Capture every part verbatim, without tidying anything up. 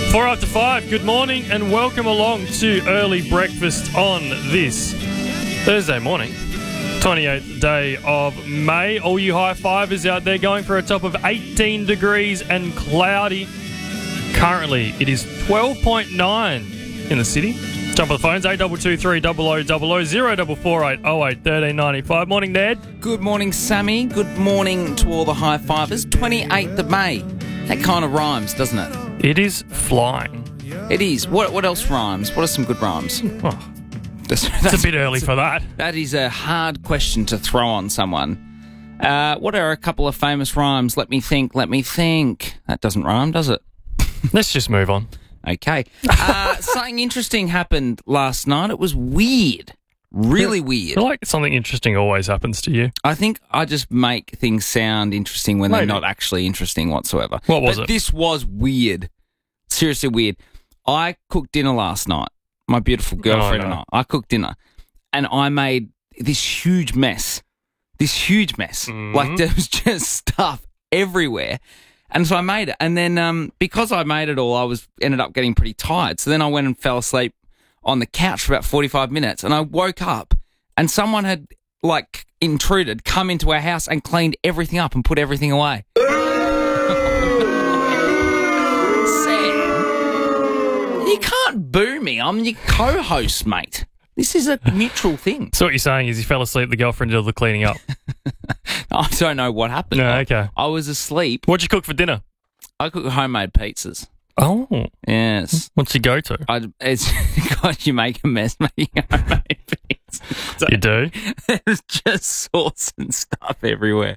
Four after five, good morning and welcome along to Early Breakfast on this Thursday morning, twenty-eighth day of May. All you high fivers out there going for a top of eighteen degrees and cloudy. Currently, it is twelve point nine in the city. Jump on the phones, eight two two three zero zero zero zero, zero four four eight oh eight one three nine five. Morning, Ned. Good morning, Sammy. Good morning to all the high fivers. twenty-eighth of May. That kind of rhymes, doesn't it? It is flying. It is. What What else rhymes? What are some good rhymes? Oh, That's, it's a bit early for that. That is a hard question to throw on someone. Uh, what are a couple of famous rhymes? Let me think, let me think. That doesn't rhyme, does it? Let's just move on. Okay. Uh, something interesting happened last night. It was weird. Really I weird. feel like something interesting always happens to you. I think I just make things sound interesting when Maybe. they're not actually interesting whatsoever. What was but it? This was weird. Seriously weird. I cooked dinner last night. My beautiful girlfriend Oh, no. and I. I cooked dinner. And I made this huge mess. This huge mess. Mhm. Like there was just stuff everywhere. And so I made it. And then um, because I made it all, I was ended up getting pretty tired. So then I went and fell asleep on the couch for about forty-five minutes. And I woke up and someone had, like, intruded, come into our house and cleaned everything up and put everything away. Sam, you can't boo me. I'm your co-host, mate. This is a mutual thing. So what you're saying is you fell asleep, the girlfriend did all the cleaning up. I don't know what happened. No, I- okay. I was asleep. What'd you cook for dinner? I cook homemade pizzas. Oh, Yes. what's your go-to? I, it's, God, you make a mess making homemade pizza. You do? There's just sauce and stuff everywhere.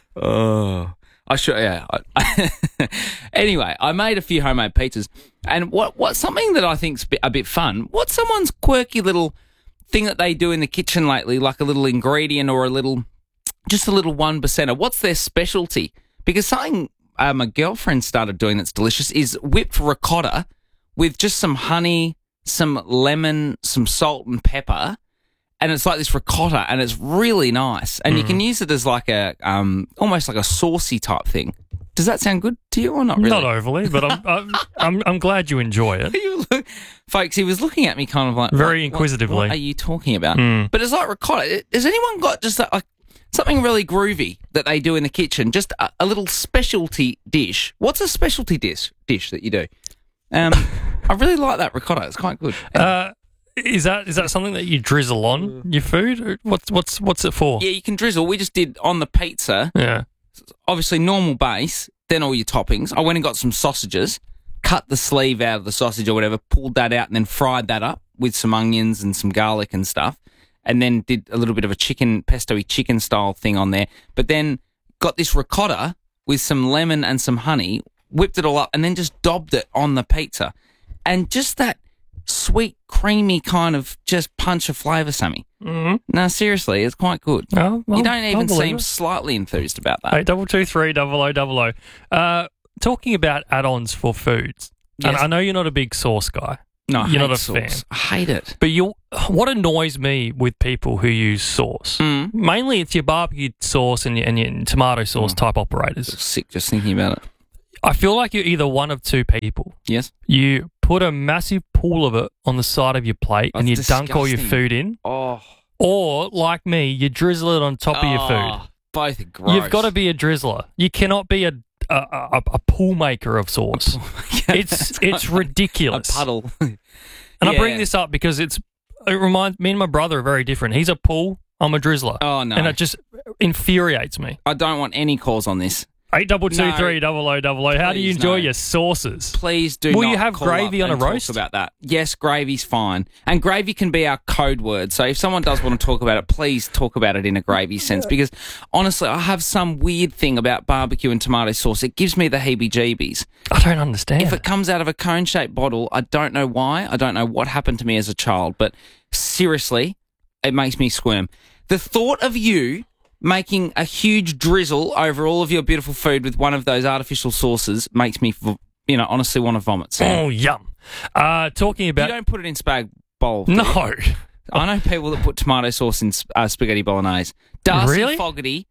Oh, I should. Yeah. I, anyway, I made a few homemade pizzas, and what what something that I think's bi- a bit fun. What's someone's quirky little thing that they do in the kitchen lately, like a little ingredient or a little, just a little one percenter? What's their specialty? Because something uh, my girlfriend started doing that's delicious is whipped ricotta with just some honey, some lemon, some salt and pepper. And it's like this ricotta, and it's really nice. And you can use it as like a, um, almost like a saucy type thing. Does that sound good to you or not really? Not overly, but I'm, I'm I'm I'm glad you enjoy it. You look, folks, he was looking at me kind of like... Very what- inquisitively. What, what are you talking about? Mm. But it's like ricotta. Has anyone got just like something really groovy that they do in the kitchen? Just a, a little specialty dish. What's a specialty dish dish that you do? Um, I really like that ricotta. It's quite good. Uh, is that is that something that you drizzle on your food? Or what's what's what's it for? Yeah, you can drizzle. We just did on the pizza... Yeah. Obviously normal base, then all your toppings. I went and got some sausages, cut the sleeve out of the sausage or whatever, pulled that out and then fried that up with some onions and some garlic and stuff, and then did a little bit of a chicken, pesto-y chicken style thing on there, but then got this ricotta with some lemon and some honey, whipped it all up and then just daubed it on the pizza. And just that sweet, creamy kind of just punch of flavour, Sammy. Mm-hmm. No, seriously, it's quite good. Oh, well, You don't even I'll believe seem it. slightly enthused about that. Eight double two three double o double o. Uh, talking about add-ons for foods, and Yes. I know you're not a big sauce guy, No, I You're hate not a sauce. fan. I hate it. but you. What annoys me with people who use sauce, Mm. mainly it's your barbecue sauce and your, and your tomato sauce type operators. Sick just thinking about it. I feel like you're either one of two people. Yes. You put a massive pool of it on the side of your plate and you That's dunk all your disgusting. food in, Oh. or like me, you drizzle it on top of your food. Both are gross. You've got to be a drizzler. You cannot be a a, a, a pool maker of sauce. It's it's a ridiculous. puddle. And I bring Yeah. this up because it's it reminds me and my brother are very different. He's a pool, I'm a drizzler. Oh, no. And it just infuriates me. I don't want any calls on this. Eight double two three double o double o. How do you Please, enjoy no. your sauces? Please do Will not you have call gravy up on a and talk roast? about that. Yes, gravy's fine. And gravy can be our code word. So if someone does want to talk about it, please talk about it in a gravy sense. Because honestly, I have some weird thing about barbecue and tomato sauce. It gives me the heebie-jeebies. I don't understand. If it comes out of a cone-shaped bottle, I don't know why. I don't know what happened to me as a child, but seriously, it makes me squirm. The thought of you making a huge drizzle over all of your beautiful food with one of those artificial sauces makes me, v- you know, honestly want to vomit. Sam. Oh, yum. Uh, talking You about... don't put it in spag bowl. do you? No. I know people that put tomato sauce in uh, spaghetti bolognese. Darcy Really? Fogarty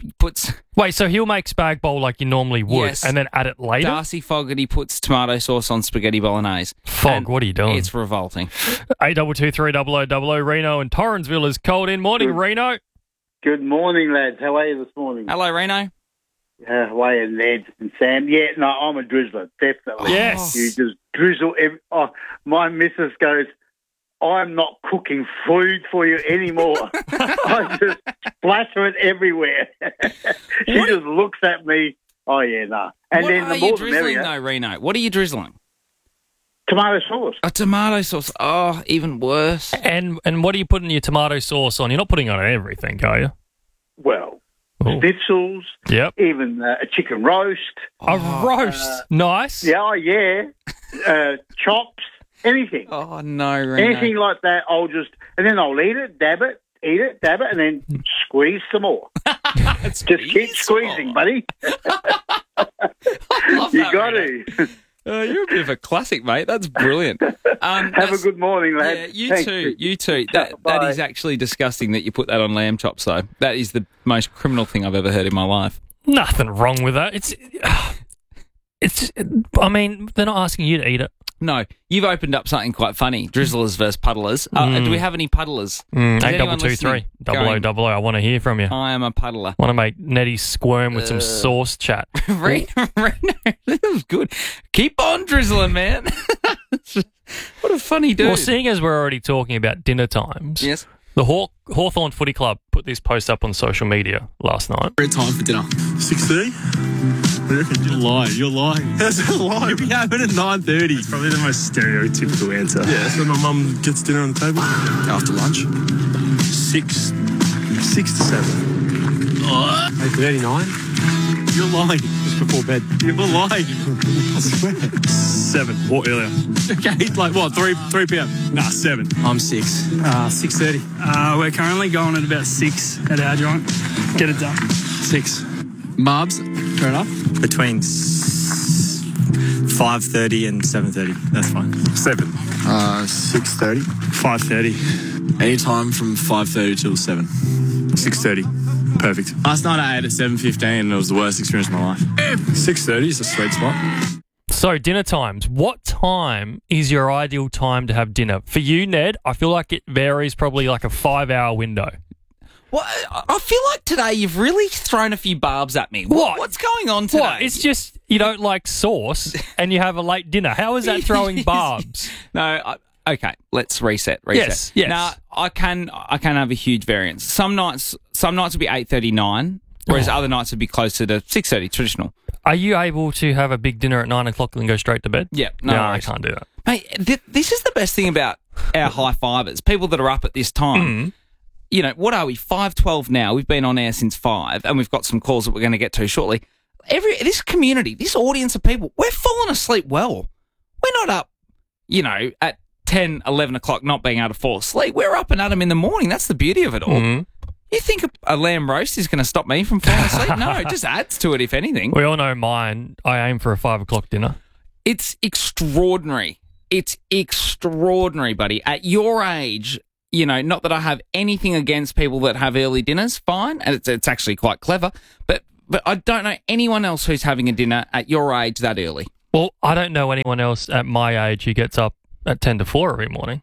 puts Wait, so he'll make spag bowl like you normally would Yes. and then add it later? Darcy Fogarty puts tomato sauce on spaghetti bolognese. Fog, And what are you doing? It's revolting. eight two two three double oh double oh. Reno and Torrensville is cold in. Morning, Good. Reno. Good morning, lads. How are you this morning? Hello, Reno. Uh, how are you, Ned and Sam? Yeah, no, I'm a drizzler, definitely. Yes. You just drizzle. Every, oh, my missus goes, I'm not cooking food for you anymore. I just splatter it everywhere. she What- just looks at me. Oh, yeah, no. And what then are the you more the drizzling, merrier. though, Reno? What are you drizzling? Tomato sauce. A tomato sauce. Oh, even worse. And and what are you putting your tomato sauce on? You're not putting it on everything, are you? Well, Ooh. schnitzels, Yep. even uh, a chicken roast. A roast. uh, nice. Yeah, oh, yeah. Uh, chops, anything. Oh, no, Reno. Anything like that, I'll just, and then I'll eat it, dab it, eat it, dab it, and then squeeze some more. Just keep squeezing, buddy. Love You that, got Reno. to. Uh, you're a bit of a classic, mate. That's brilliant. Um, Have a that's- good morning, lad. Yeah, you Thanks. too. You too. That that Bye. is actually disgusting that you put that on lamb chops, though. That is the most criminal thing I've ever heard in my life. Nothing wrong with that. It's, it's. I mean, they're not asking you to eat it. No, you've opened up something quite funny. Drizzlers versus puddlers. Uh, Do we have any puddlers? Mm, Is eight anyone double two three listening double oh going, double oh. I want to hear from you. I am a puddler. Want to make Nettie squirm with some Uh, sauce chat. Reno, Reno, that was good. Keep on drizzling, man. What a funny dude. Well, seeing as we're already talking about dinner times, Yes. the Haw- Hawthorn Footy Club put this post up on social media last night. Great time for dinner. six thirty? What do you reckon? You're lying. You're lying. That's a lie. You'll be having at nine thirty. It's probably the most stereotypical answer. Yeah, so my mum gets dinner on the table. After lunch? Six, six to seven. eight thirty-nine? You're lying. Just before bed. You're lying. I swear. Seven or earlier. Okay, like what, three three p.m.? Nah, seven. I'm six. Uh, six thirty. Uh, we're currently going at about six at our joint. Get it done. Six. Marbs, fair enough. Between five thirty and seven thirty. That's fine. Seven. Uh, six thirty. Five thirty. Anytime from five thirty till seven. Six thirty. Perfect. Last night I ate at seven fifteen and it was the worst experience of my life. Six thirty is a sweet spot. So, dinner times. What time is your ideal time to have dinner? For you, Ned, I feel like it varies probably like a five hour window. What? I feel like today you've really thrown a few barbs at me. What? What's going on today? What? It's just you don't like sauce and you have a late dinner. How is that throwing barbs? No, I, okay. Let's reset. Reset. Yes, yes. Now I can I can have a huge variance. Some nights some nights would be eight thirty nine, whereas Oh. other nights would be closer to six thirty traditional. Are you able to have a big dinner at nine o'clock and then go straight to bed? Yeah, no, I worries. can't do that. Mate, th- this is the best thing about our high fivers. People that are up at this time. Mm. You know, what are we? five twelve now. We've been on air since five, and we've got some calls that we're going to get to shortly. Every this community, this audience of people, we're falling asleep well. We're not up, you know, at ten, eleven o'clock not being able to fall asleep. We're up and at 'em in the morning. That's the beauty of it all. Mm. You think a, a lamb roast is going to stop me from falling asleep? No, it just adds to it, if anything. We all know mine. I aim for a five o'clock dinner. It's extraordinary. It's extraordinary, buddy. At your age, you know, not that I have anything against people that have early dinners, fine, and it's, it's actually quite clever, but but I don't know anyone else who's having a dinner at your age that early. Well, I don't know anyone else at my age who gets up at ten to four every morning.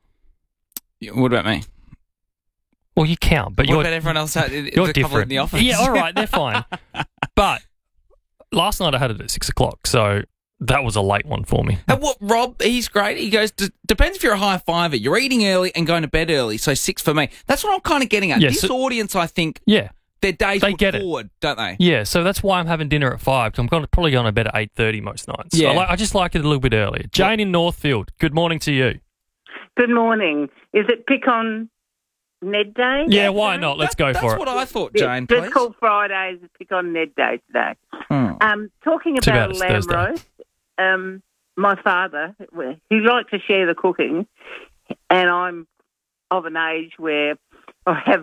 What about me? Well, you count, but what you're about everyone else? At, you're the couple different. in the office. Yeah, all right, they're fine. But last night I had it at six o'clock, so that was a late one for me. And what, Rob, he's great. He goes, D- depends if you're a high fiver. You're eating early and going to bed early, so six for me. That's what I'm kind of getting at. Yeah, this so- audience, I think, Yeah, their days They put get it. forward, don't they? yeah. So that's why I'm having dinner at five. Cause I'm going to probably going to bed at eight thirty most nights. Yeah. I, like, I just like it a little bit earlier. Jane in Northfield. Good morning to you. Good morning. Is it Pick on Ned Day? Yeah, why not? Let's go That's for it. what I thought, Yeah, Jane, Just please. called Fridays Pick on Ned Day today. Hmm. Um, talking Too bad about it's lamb Thursday. roast, um, my father, he liked to share the cooking, and I'm of an age where I have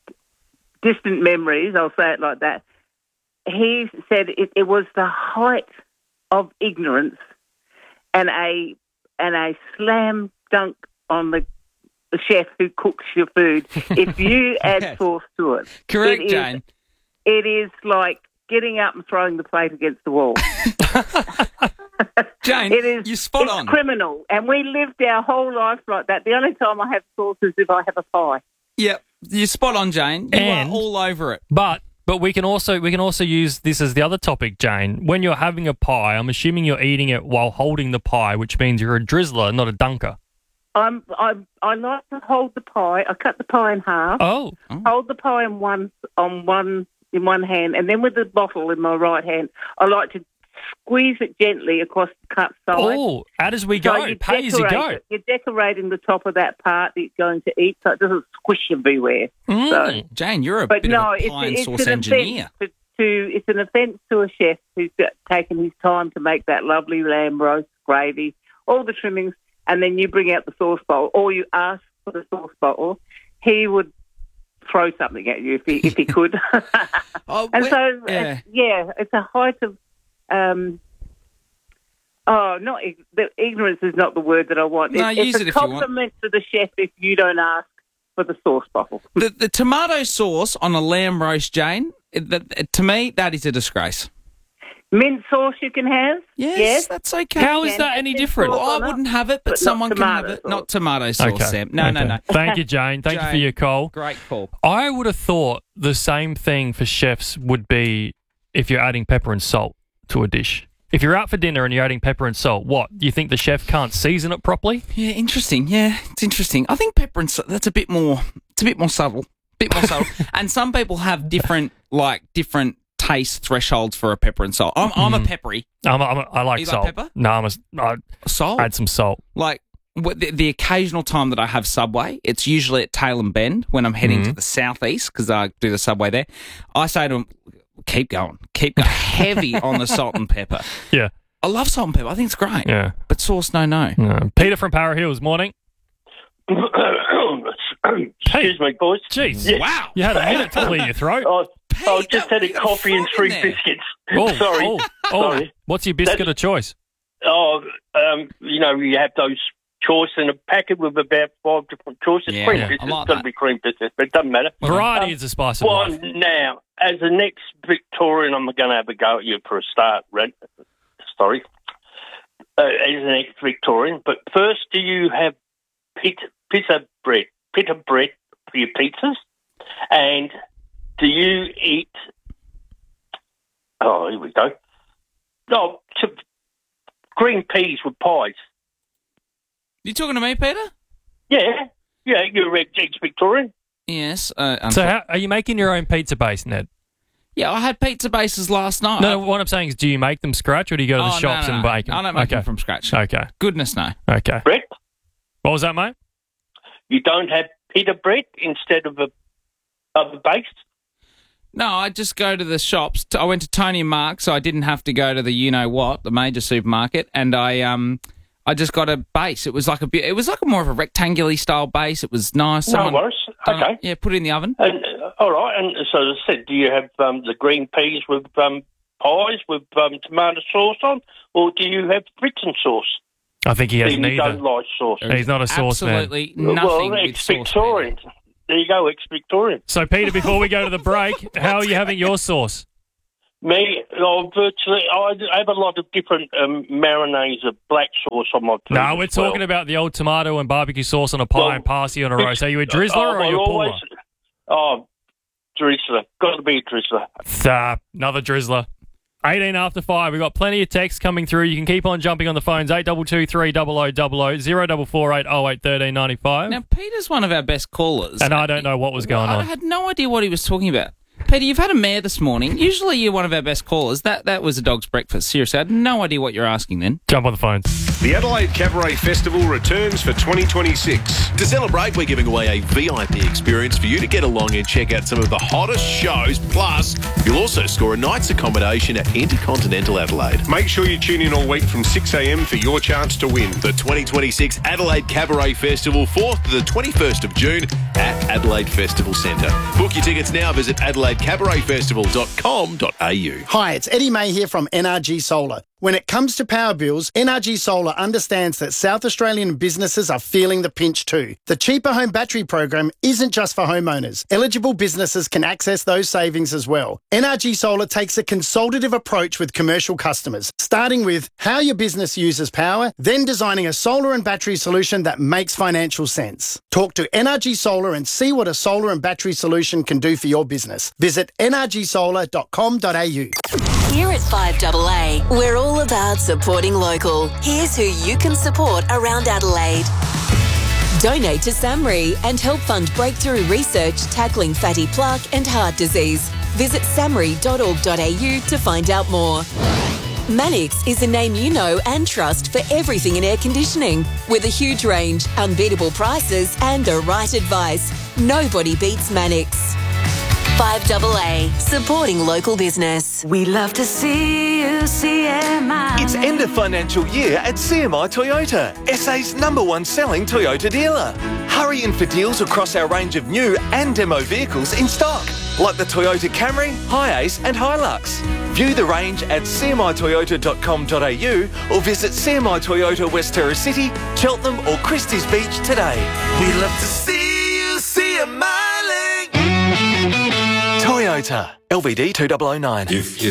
distant memories, I'll say it like that. He said it, it was the height of ignorance and a and a slam dunk on the, the chef who cooks your food if you add Yes. sauce to it. Correct, It is- Jane. it is like getting up and throwing the plate against the wall. Jane, It is you're spot it's on. criminal, and we lived our whole life like that. The only time I have sauce is if I have a pie. Yep, you're spot on, Jane. You And- are all over it. But but we can also we can also use this as the other topic, Jane. When you're having a pie, I'm assuming you're eating it while holding the pie, which means you're a drizzler, not a dunker. I'm, I'm I like to hold the pie. I cut the pie in half. Oh, Hold the pie in one on one in one hand, and then with the bottle in my right hand, I like to squeeze it gently across the cut side. oh, as as we go, So you pay as you decorate go. it. You're decorating the top of that part that you're going to eat, so it doesn't squish everywhere. Mm. So, Jane, you're a but bit no, of a it's, pie and it's sauce an engineer. offence to, to it's an offence to a chef who's got, taken his time to make that lovely lamb roast gravy, all the trimmings, and then you bring out the sauce bowl, or you ask for the sauce bowl. He would throw something at you if he if he could. Oh, And wait- so, yeah. uh, yeah, it's a height of, um, oh, not ig- the ignorance is not the word that I want. No, it's use it's it a if you want. compliment to the chef if you don't ask for the sauce bottle. The, the tomato sauce on a lamb roast, Jane, it, that, to me, that is a disgrace. Mint sauce you can have. Yes, Yes. that's okay. How is can that have any mint different? sauce Well, I on it, wouldn't have it, but, but not someone can have tomato it. sauce. Not tomato sauce, Okay. Sam. No, no, okay. no. Thank you, Jane. Thank you for Jane. your call. Great call. I would have thought the same thing for chefs would be if you're adding pepper and salt to a dish. If you're out for dinner and you're adding pepper and salt, what? You think the chef can't season it properly? Yeah, interesting. Yeah, it's interesting. I think pepper and salt, that's a bit more, it's a bit more subtle. Bit more subtle. And some people have different, like, different taste thresholds for a pepper and salt. I'm, I'm a peppery I'm a, I'm a, I like You like salt. pepper? No, I'm a, I salt. add some salt. Like, wh- the, the occasional time that I have Subway, it's usually at Tail and Bend when I'm heading to the southeast because I do the Subway there. I say to them, keep going. Keep going. Heavy on the salt and pepper. Yeah, I love salt and pepper. I think it's great. yeah. But sauce, no, no. No. Peter from Para Hills, morning. Excuse me, boys. Jeez. Yeah. Wow. You had a minute to clear your throat. I, I Pete, just that- had a you got coffee and frog three in there. biscuits. Oh, Sorry. oh, oh. Sorry. What's your biscuit That's- of choice? Oh, um, you know, you have those choice in a packet with about five different choices. Yeah, cream yeah, I biscuits, like got to that. be cream biscuits, but it doesn't matter. Variety Um, is the spice of Well, life. now, as the next Victorian, I'm going to have a go at you for a start, Red. Sorry. Uh, as the next Victorian. But first, do you have pita, pita bread, pita bread for your pizzas? And do you eat... Oh, here we go. No, to, green peas with pies. You talking to me, Peter? Yeah. Yeah, you're an ex-Victorian. Yes. Uh, So, unfor- how, are you making your own pizza base, Ned? yeah, I had pizza bases last night. No, what I'm saying is, do you make them scratch or do you go to the Oh, no, shops no, and no. bake them? I don't make okay. them from scratch. Okay. Goodness, no. Okay. Bread? What was that, mate? You don't have pita bread instead of a of a base? No, I just go to the shops. I went to Tony and Mark, so I didn't have to go to the you know what, the major supermarket, and I um I just got a base. It was like a bit. It was like a more of a rectangular style base. It was nice. No Someone worries. done it. Okay. Yeah, put it in the oven. And uh, all right. And so as I said, do you have um, the green peas with um, pies with um, tomato sauce on, or do you have Britain sauce? I think he has you neither. don't like sauce. He's not a sauce man. Absolutely nothing well, with sauce. ex-Victorian. There you go, ex-Victorian. So, Peter, before we go to the break, how are you having your sauce? Me, oh, virtually, I have a lot of different um, marinades of black sauce on my food. No, we're as well. talking about the old tomato and barbecue sauce on a pie Well, and parsley on a roast. Are you a drizzler Oh, or are well, you a puller? always, oh, drizzler. Got to be a drizzler. Ah, another drizzler. eighteen after five. We've got plenty of texts coming through. You can keep on jumping on the phones. eight two two three zero zero zero zero, zero four four eight oh eight one three nine five. Now, Peter's one of our best callers. And I don't know what was going I on. had no idea what he was talking about. Peter, you've had a mare this morning. Usually you're one of our best callers. That that was a dog's breakfast. Seriously, I had no idea what you're asking then. Jump on the phones. The Adelaide Cabaret Festival returns for twenty twenty-six. To celebrate, we're giving away a V I P experience for you to get along and check out some of the hottest shows. Plus, you'll also score a night's accommodation at Intercontinental Adelaide. Make sure you tune in all week from six a.m. for your chance to win. The twenty twenty-six Adelaide Cabaret Festival, fourth to the twenty-first of June at Adelaide Festival Centre. Book your tickets now. Visit adelaide cabaret festival dot com dot a u. Hi, it's Eddie May here from N R G Solar. When it comes to power bills, N R G Solar understands that South Australian businesses are feeling the pinch too. The Cheaper Home Battery program isn't just for homeowners. Eligible businesses can access those savings as well. N R G Solar takes a consultative approach with commercial customers, starting with how your business uses power, then designing a solar and battery solution that makes financial sense. Talk to N R G Solar and see what a solar and battery solution can do for your business. Visit n r g solar dot com dot a u. Here at five A A, we're all about supporting local. Here's who you can support around Adelaide. Donate to SAMRI and help fund breakthrough research tackling fatty plaque and heart disease. Visit samri dot org dot a u to find out more. Mannix is a name you know and trust for everything in air conditioning. With a huge range, unbeatable prices and the right advice, nobody beats Mannix. five A A, supporting local business. We love to see you, C M I. It's end of financial year at C M I Toyota, S A's number one selling Toyota dealer. Hurry in for deals across our range of new and demo vehicles in stock, like the Toyota Camry, Hiace and Hilux. View the range at c m i toyota dot com dot a u or visit C M I Toyota West Terrace City, Cheltenham or Christie's Beach today. We love to see you, C M I. Toyota, L V D two thousand nine. If you